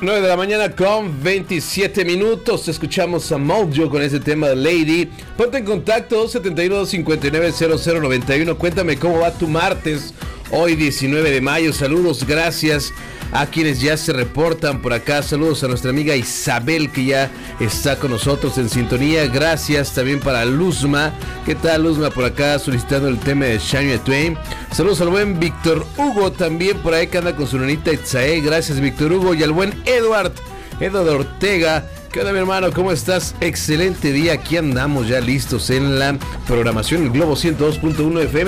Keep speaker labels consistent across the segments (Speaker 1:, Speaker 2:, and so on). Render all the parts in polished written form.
Speaker 1: 9 de la mañana con 27 minutos. Escuchamos a Mojo con ese tema de Lady. Ponte en contacto 271-590091. Cuéntame cómo va tu martes, hoy 19 de mayo. Saludos, gracias a quienes ya se reportan por acá. Saludos a nuestra amiga Isabel, que ya está con nosotros en sintonía. Gracias también para Luzma. ¿Qué tal, Luzma? Por acá solicitando el tema de Shania Twain. Saludos al buen Víctor Hugo también por ahí, que anda con su nenita Itzae. Gracias, Víctor Hugo. Y al buen Eduardo Ortega. ¿Qué onda, mi hermano? ¿Cómo estás? Excelente día. Aquí andamos ya listos en la programación. El Globo 102.1 FM,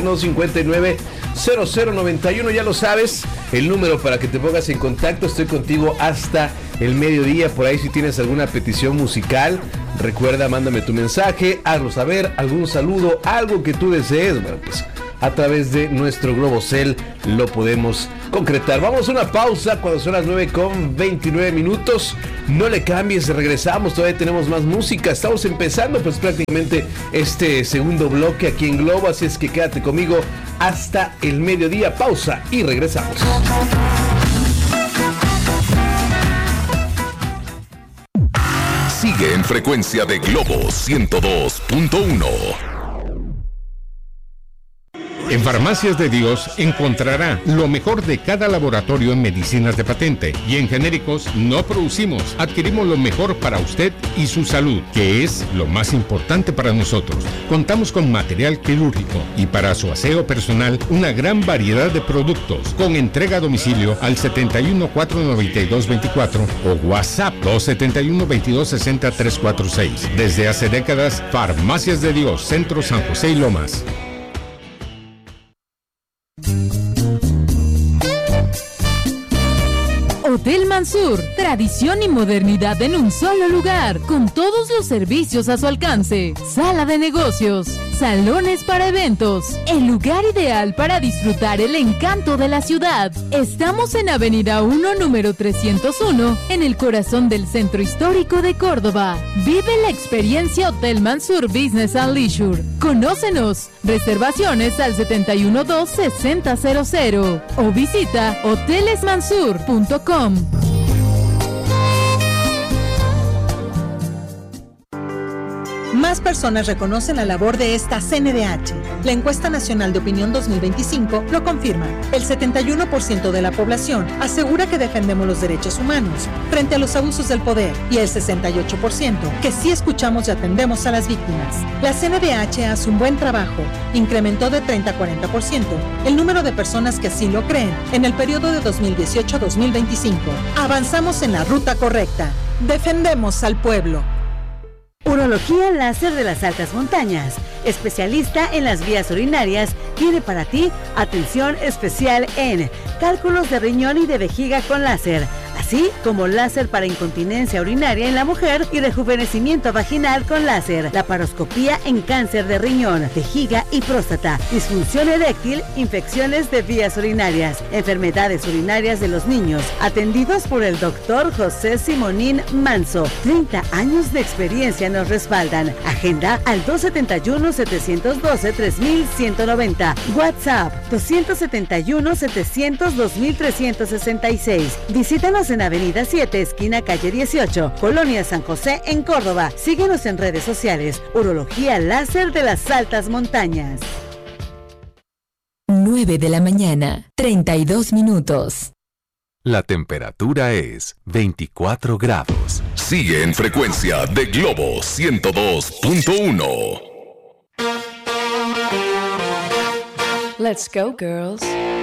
Speaker 1: 271-590091. Ya lo sabes, el número para que te pongas en contacto. Estoy contigo hasta el mediodía. Por ahí, si tienes alguna petición musical, recuerda, mándame tu mensaje, hazlo saber, algún saludo, algo que tú desees. Bueno, pues a través de nuestro Globocel lo podemos concretar. Vamos a una pausa cuando son las 9 con 29 minutos. No le cambies, regresamos, todavía tenemos más música. Estamos empezando pues prácticamente este segundo bloque aquí en Globo, así es que quédate conmigo hasta el mediodía. Pausa y regresamos.
Speaker 2: Sigue en frecuencia de Globo 102.1.
Speaker 3: En Farmacias de Dios encontrará lo mejor de cada laboratorio en medicinas de patente, y en genéricos no producimos, adquirimos lo mejor para usted y su salud, que es lo más importante para nosotros. Contamos con material quirúrgico y para su aseo personal una gran variedad de productos, con entrega a domicilio al 71-492-24 o WhatsApp 271-2260-346. Desde hace décadas, Farmacias de Dios, Centro San José y Lomas.
Speaker 4: Hotel Mansur, tradición y modernidad en un solo lugar, con todos los servicios a su alcance. Sala de negocios, salones para eventos, el lugar ideal para disfrutar el encanto de la ciudad. Estamos en Avenida 1, número 301, en el corazón del centro histórico de Córdoba. Vive la experiencia Hotel Mansur Business and Leisure. Conócenos. Reservaciones al 712-6000 o visita hotelesmansur.com.
Speaker 5: Más personas reconocen la labor de esta CNDH. La encuesta nacional de opinión 2025 lo confirma. El 71% de la población asegura que defendemos los derechos humanos frente a los abusos del poder, y el 68% que sí escuchamos y atendemos a las víctimas. La CNDH hace un buen trabajo. Incrementó de 30 a 40% el número de personas que así lo creen en el periodo de 2018 a 2025. Avanzamos en la ruta correcta. Defendemos al pueblo.
Speaker 6: Urología Láser de las Altas Montañas, especialista en las vías urinarias, tiene para ti atención especial en cálculos de riñón y de vejiga con láser, así como láser para incontinencia urinaria en la mujer y rejuvenecimiento vaginal con láser, laparoscopía en cáncer de riñón, vejiga y próstata, disfunción eréctil, infecciones de vías urinarias, enfermedades urinarias de los niños, atendidos por el doctor José Simonín Manso. 30 años de experiencia nos respaldan. Agenda al 271-712-3190. WhatsApp 271-700-2366. Visítanos en Avenida 7, esquina calle 18, Colonia San José, en Córdoba. Síguenos en redes sociales. Urología Láser de las Altas Montañas.
Speaker 4: 9 de la mañana, 32 minutos.
Speaker 2: La temperatura es 24 grados. Sigue en frecuencia de Globo 102.1.
Speaker 7: Let's go, girls.